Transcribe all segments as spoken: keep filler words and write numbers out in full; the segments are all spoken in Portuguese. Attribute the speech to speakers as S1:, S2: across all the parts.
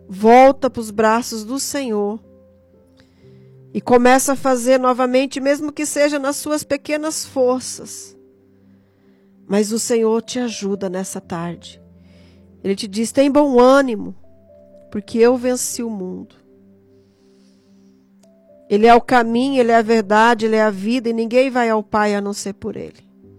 S1: volta para os braços do Senhor e começa a fazer novamente, mesmo que seja nas suas pequenas forças. Mas o Senhor te ajuda nessa tarde. Ele te diz: tem bom ânimo, porque eu venci o mundo. Ele é o caminho, Ele é a verdade, Ele é a vida, e ninguém vai ao Pai a não ser por Ele.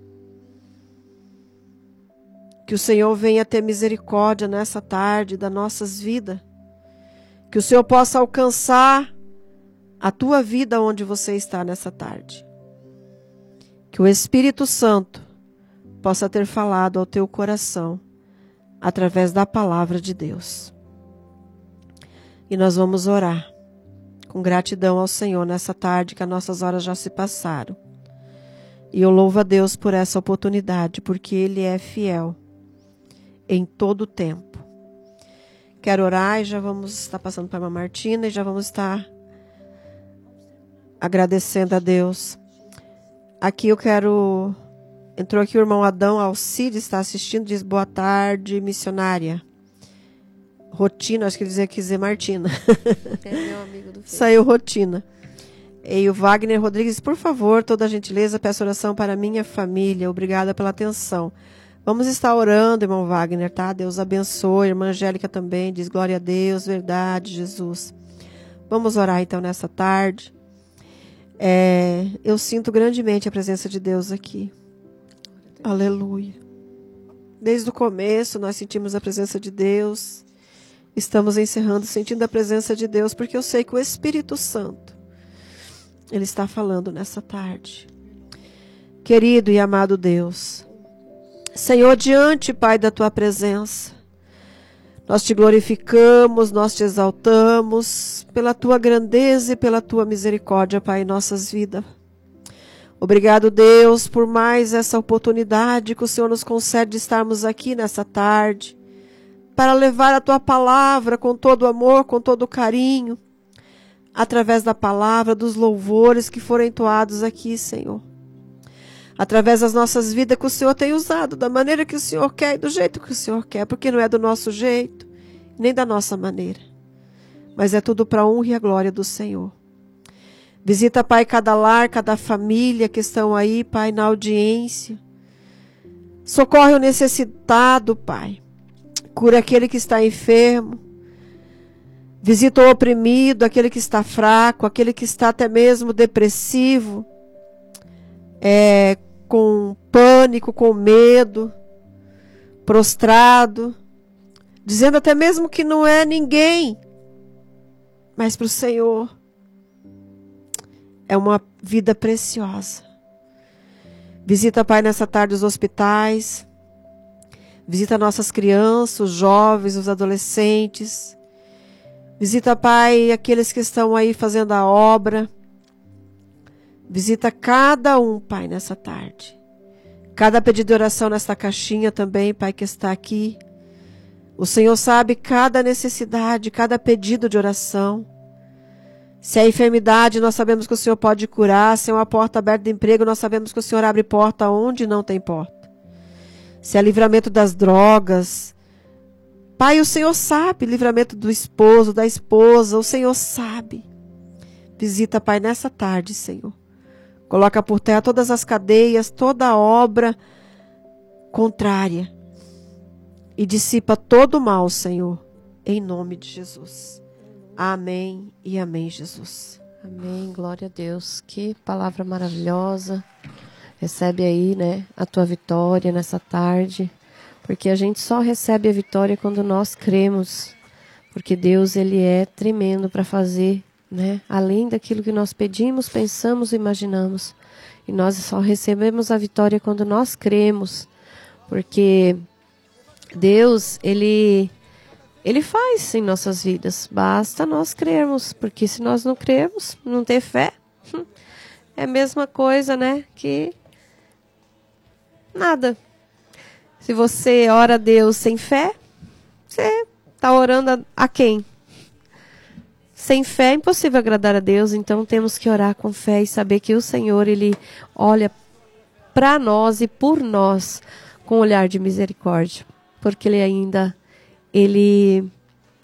S1: Que o Senhor venha ter misericórdia nessa tarde das nossas vidas. Que o Senhor possa alcançar a tua vida onde você está nessa tarde. Que o Espírito Santo possa ter falado ao teu coração através da palavra de Deus. E nós vamos orar com gratidão ao Senhor nessa tarde, que as nossas horas já se passaram. E eu louvo a Deus por essa oportunidade, porque Ele é fiel em todo o tempo. Quero orar e já vamos estar passando para a irmã Martina e já vamos estar agradecendo a Deus. Aqui eu quero... Entrou aqui o irmão Adão Alcides, está assistindo, diz: boa tarde, missionária. Rotina, acho que ele dizia que dizer Martina.
S2: É meu amigo do
S1: Saiu Rotina. E o Wagner Rodrigues: por favor, toda a gentileza, peço oração para minha família. Obrigada pela atenção. Vamos estar orando, irmão Wagner, tá? Deus abençoe. Irmã Angélica também diz: glória a Deus, verdade, Jesus. Vamos orar então nessa tarde. É, eu sinto grandemente a presença de Deus aqui. Aleluia. Desde o começo nós sentimos a presença de Deus. Estamos encerrando sentindo a presença de Deus, porque eu sei que o Espírito Santo, Ele está falando nessa tarde. Querido e amado Deus, Senhor, diante, Pai, da Tua presença, nós Te glorificamos, nós Te exaltamos pela Tua grandeza e pela Tua misericórdia, Pai, em nossas vidas. Obrigado, Deus, por mais essa oportunidade que o Senhor nos concede de estarmos aqui nessa tarde, para levar a Tua palavra com todo o amor, com todo o carinho, através da palavra, dos louvores que foram entoados aqui, Senhor. Através das nossas vidas que o Senhor tem usado, da maneira que o Senhor quer e do jeito que o Senhor quer, porque não é do nosso jeito, nem da nossa maneira, mas é tudo para a honra e a glória do Senhor. Visita, Pai, cada lar, cada família que estão aí, Pai, na audiência. Socorre o necessitado, Pai. Cura aquele que está enfermo. Visita o oprimido, aquele que está fraco, aquele que está até mesmo depressivo, é, com pânico, com medo, prostrado, dizendo até mesmo que não é ninguém, mas para o Senhor é uma vida preciosa. Visita, Pai, nessa tarde os hospitais. Visita nossas crianças, os jovens, os adolescentes. Visita, Pai, aqueles que estão aí fazendo a obra. Visita cada um, Pai, nessa tarde. Cada pedido de oração nesta caixinha também, Pai, que está aqui. O Senhor sabe cada necessidade, cada pedido de oração. Se é enfermidade, nós sabemos que o Senhor pode curar. Se é uma porta aberta de emprego, nós sabemos que o Senhor abre porta onde não tem porta. Se é livramento das drogas, Pai, o Senhor sabe. Livramento do esposo, da esposa, o Senhor sabe. Visita, Pai, nessa tarde, Senhor. Coloca por terra todas as cadeias, toda a obra contrária. E dissipa todo o mal, Senhor, em nome de Jesus. Amém e amém, Jesus.
S2: Amém, glória a Deus. Que palavra maravilhosa. Recebe aí, né, a tua vitória nessa tarde. Porque a gente só recebe a vitória quando nós cremos. Porque Deus, Ele é tremendo para fazer, né, além daquilo que nós pedimos, pensamos e imaginamos. E nós só recebemos a vitória quando nós cremos. Porque Deus, Ele... Ele faz em nossas vidas, basta nós crermos, porque se nós não crermos, não ter fé, é a mesma coisa, né, que nada. Se você ora a Deus sem fé, você está orando a, a quem? Sem fé é impossível agradar a Deus, então temos que orar com fé e saber que o Senhor, Ele olha para nós e por nós com um olhar de misericórdia, porque Ele ainda... Ele